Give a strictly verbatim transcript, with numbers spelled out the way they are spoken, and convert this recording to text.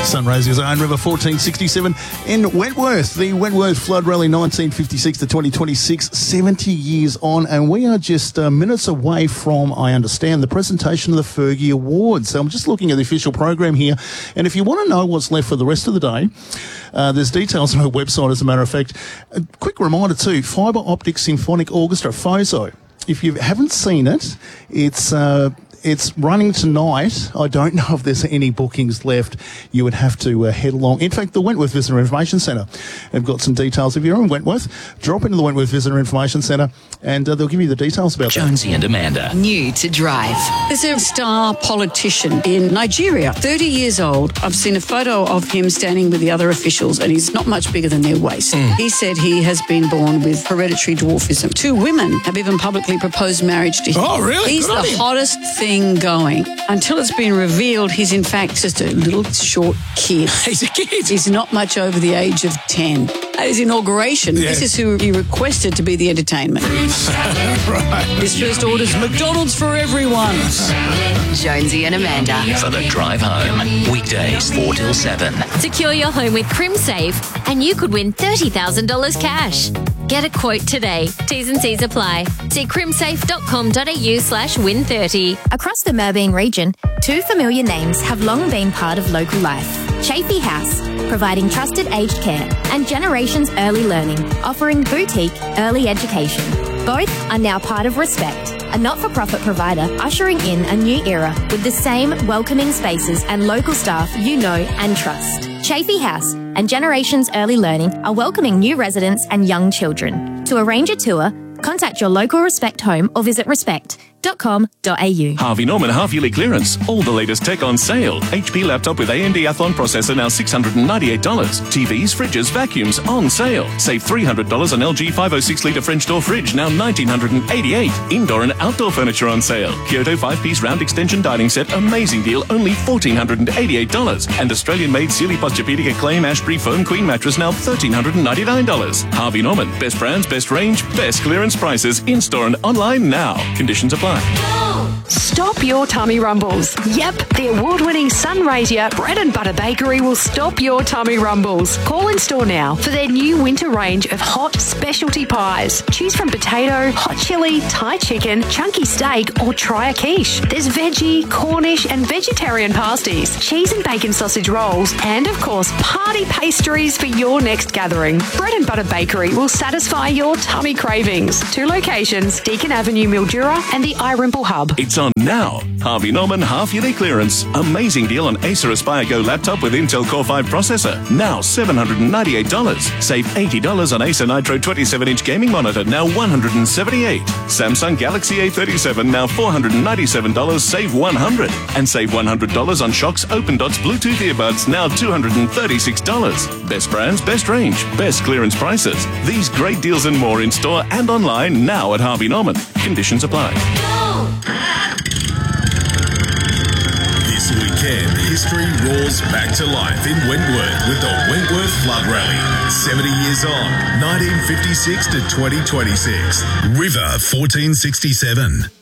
Sunraysia's own River fourteen sixty-seven in Wentworth. The Wentworth Flood Rally nineteen fifty-six to twenty twenty-six, seventy years on, and we are just uh, minutes away from, I understand, the presentation of the Fergie Awards. So I'm just looking at the official program here, and if you want to know what's left for the rest of the day, uh, there's details on her website, as a matter of fact. A quick reminder too, Fibre Optic Symphonic Orchestra, FOSO. If you haven't seen it, it's... Uh, It's running tonight. I don't know if there's any bookings left. You would have to uh, head along. In fact, the Wentworth Visitor Information Centre have got some details. If you're in Wentworth, drop into the Wentworth Visitor Information Centre and uh, they'll give you the details about Jonesy that. and Amanda. New to drive. There's a star politician in Nigeria, thirty years old. I've seen a photo of him standing with the other officials and he's not much bigger than their waist. Mm. He said he has been born with hereditary dwarfism. Two women have even publicly proposed marriage to him. Oh, really? He's Good the idea. hottest thing going until it's been revealed he's in fact just a little short kid. He's a kid. He's not much over the age of ten. At his inauguration, Yeah. this is who he requested to be the entertainment. Right. His first order's McDonald's for everyone. Jonesy and Amanda. For the drive home. Weekdays four till seven. Secure your home with CrimSafe and you could win thirty thousand dollars cash. Get a quote today. T's and C's apply. See crimsafe.com.au slash win 30. Across the Merbeen region, two familiar names have long been part of local life. Chaffey House, providing trusted aged care, and Generations Early Learning, offering boutique early education. Both are now part of Respect, a not-for-profit provider ushering in a new era with the same welcoming spaces and local staff you know and trust. Chaffey House and Generations Early Learning are welcoming new residents and young children. To arrange a tour, contact your local Respect home or visit respect dot com dot a u. Harvey Norman half-yearly clearance. All the latest tech on sale. H P laptop with A M D Athlon processor now six hundred ninety-eight dollars. T Vs, fridges, vacuums on sale. Save three hundred dollars on L G five oh six litre French door fridge now one thousand nine hundred eighty-eight dollars. Indoor and outdoor furniture on sale. Kyoto five-piece round extension dining set, amazing deal, only one thousand four hundred eighty-eight dollars. And Australian-made Sealy Posturepedic Acclaim Ashbury foam queen mattress now one thousand three hundred ninety-nine dollars. Harvey Norman, best brands, best range, best clearance prices, in-store and online now. Conditions apply. Stop your tummy rumbles. Yep, the award-winning Sunraysia Bread and Butter Bakery will stop your tummy rumbles. Call in store now for their new winter range of hot specialty pies. Choose from potato, hot chili, Thai chicken, chunky steak, or try a quiche. There's veggie, Cornish, and vegetarian pasties, cheese and bacon sausage rolls, and of course, party pastries for your next gathering. Bread and Butter Bakery will satisfy your tummy cravings. Two locations, Deakin Avenue, Mildura, and the iRimple Hub. It's on now. Harvey Norman half-yearly clearance. Amazing deal on Acer Aspire Go laptop with Intel Core five processor. Now seven hundred ninety-eight dollars. Save eighty dollars on Acer Nitro twenty-seven inch gaming monitor, now one hundred seventy-eight dollars. Samsung Galaxy A thirty-seven, now four hundred ninety-seven dollars. Save one hundred dollars. And save one hundred dollars on Shox Open Dots Bluetooth earbuds, now two hundred thirty-six dollars. Best brands, best range, best clearance prices. These great deals and more in store and online now at Harvey Norman. Conditions apply. This weekend, history roars back to life in Wentworth with the Wentworth Flood Rally. seventy years on, nineteen fifty-six to twenty twenty-six. River fourteen sixty-seven.